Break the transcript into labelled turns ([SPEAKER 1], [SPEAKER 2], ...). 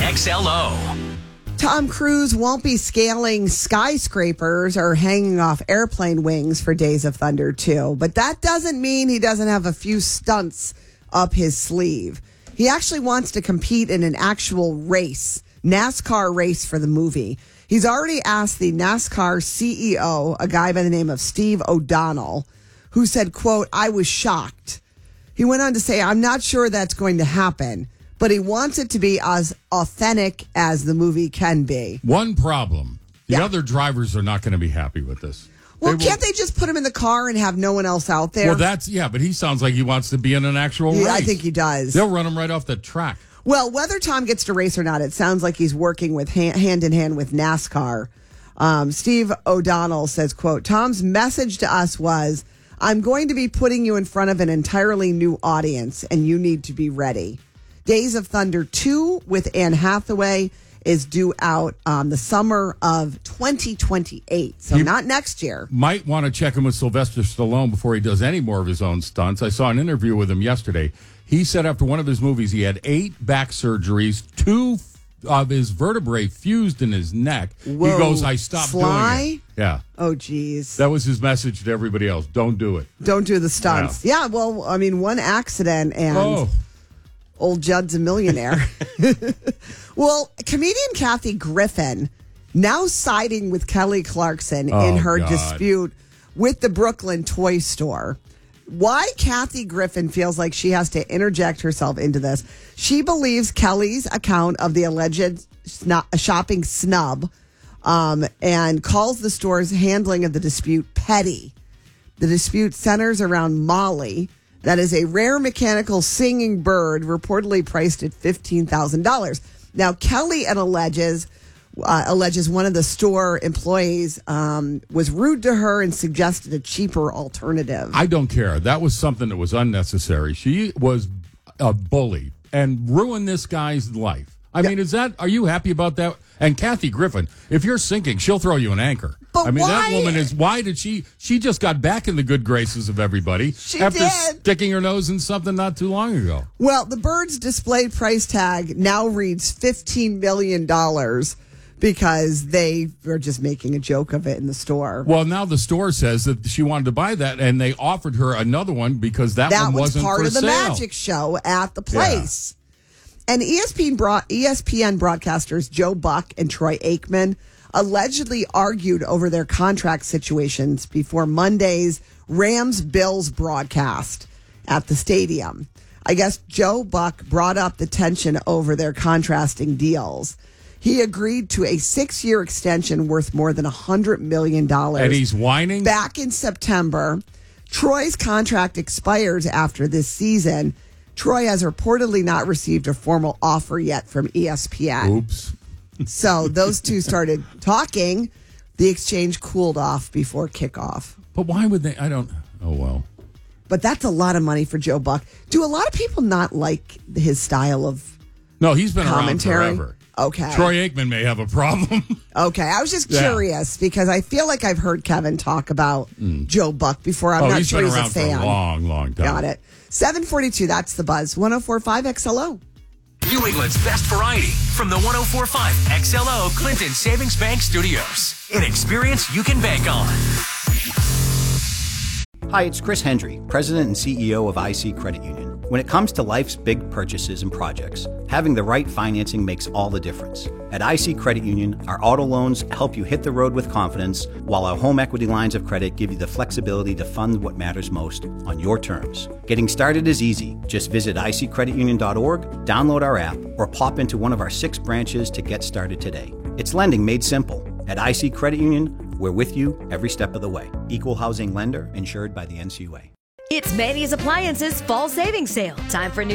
[SPEAKER 1] XLO.
[SPEAKER 2] Tom Cruise won't be scaling skyscrapers or hanging off airplane wings for Days of Thunder 2, but that doesn't mean he doesn't have a few stunts up his sleeve. He actually wants to compete in an actual race, NASCAR race for the movie. He's already asked the NASCAR CEO, a guy by the name of Steve O'Donnell, who said, quote, "I was shocked." He went on to say, "I'm not sure that's going to happen, but he wants it to be as authentic as the movie can be."
[SPEAKER 3] One problem. The
[SPEAKER 2] Yeah.
[SPEAKER 3] other drivers are not going to be happy with this.
[SPEAKER 2] Well, can't they just put him in the car and have no one else out there?
[SPEAKER 3] Well, but he sounds like he wants to be in an actual race.
[SPEAKER 2] I think he does.
[SPEAKER 3] They'll run him right off the track.
[SPEAKER 2] Well, whether Tom gets to race or not, it sounds like he's working with hand in hand with NASCAR. Steve O'Donnell says, quote, "Tom's message to us was, I'm going to be putting you in front of an entirely new audience, and you need to be ready." Days of Thunder 2 with Anne Hathaway is due out the summer of 2028, so not next year.
[SPEAKER 3] Might want to check in with Sylvester Stallone before he does any more of his own stunts. I saw an interview with him yesterday. He said after one of his movies, he had 8 back surgeries, 2 of his vertebrae fused in his neck.
[SPEAKER 2] Whoa.
[SPEAKER 3] He goes, "I stopped doing it." Yeah.
[SPEAKER 2] Oh, geez.
[SPEAKER 3] That was his message to everybody else. Don't do it.
[SPEAKER 2] Don't do the stunts. Yeah, well, I mean, one accident and old Judd's a millionaire. Well, comedian Kathy Griffin now siding with Kelly Clarkson in her dispute with the Brooklyn toy store. Why Kathy Griffin feels like she has to interject herself into this. She believes Kelly's account of the alleged shopping snub and calls the store's handling of the dispute petty. The dispute centers around Molly. That is a rare mechanical singing bird reportedly priced at $15,000. Now, Kelly alleges one of the store employees was rude to her and suggested a cheaper alternative.
[SPEAKER 3] I don't care. That was something that was unnecessary. She was a bully and ruined this guy's life. I mean, are you happy about that? And Kathy Griffin, if you're sinking, she'll throw you an anchor.
[SPEAKER 2] But
[SPEAKER 3] I mean,
[SPEAKER 2] why?
[SPEAKER 3] that woman why did she just got back in the good graces of everybody after sticking her nose in something not too long ago.
[SPEAKER 2] Well, the bird's display price tag now reads $15 million because they are just making a joke of it in the store.
[SPEAKER 3] Well, now the store says that she wanted to buy that, and they offered her another one because that one wasn't
[SPEAKER 2] part
[SPEAKER 3] for
[SPEAKER 2] of the
[SPEAKER 3] sale.
[SPEAKER 2] magic show at the place. Yeah. And ESPN broadcasters Joe Buck and Troy Aikman allegedly argued over their contract situations before Monday's Rams-Bills broadcast at the stadium. I guess Joe Buck brought up the tension over their contrasting deals. He agreed to a 6-year extension worth more than $100 million.
[SPEAKER 3] And he's whining?
[SPEAKER 2] Back in September. Troy's contract expires after this season. Troy has reportedly not received a formal offer yet from ESPN.
[SPEAKER 3] Oops.
[SPEAKER 2] So those two started talking. The exchange cooled off before kickoff.
[SPEAKER 3] But why would they? Oh, well.
[SPEAKER 2] But that's a lot of money for Joe Buck. Do a lot of people not like his style of
[SPEAKER 3] No, he's been
[SPEAKER 2] commentary?
[SPEAKER 3] around forever.
[SPEAKER 2] Okay.
[SPEAKER 3] Troy Aikman may have a problem.
[SPEAKER 2] Okay. I was just curious because I feel like I've heard Kevin talk about Joe Buck before. I'm not sure he's a fan.
[SPEAKER 3] He's been around for a long, long time.
[SPEAKER 2] Got it. 742, that's the buzz. 104.5 XLO.
[SPEAKER 1] New England's best variety from the 104.5 XLO Clinton Savings Bank Studios. An experience you can bank on.
[SPEAKER 4] Hi, it's Chris Hendry, President and CEO of IC Credit Union. When it comes to life's big purchases and projects, having the right financing makes all the difference. At IC Credit Union, our auto loans help you hit the road with confidence, while our home equity lines of credit give you the flexibility to fund what matters most on your terms. Getting started is easy. Just visit iccreditunion.org, download our app, or pop into one of our 6 branches to get started today. It's lending made simple. At IC Credit Union, we're with you every step of the way. Equal housing lender, insured by the NCUA.
[SPEAKER 5] It's Manny's Appliances Fall Savings Sale. Time for new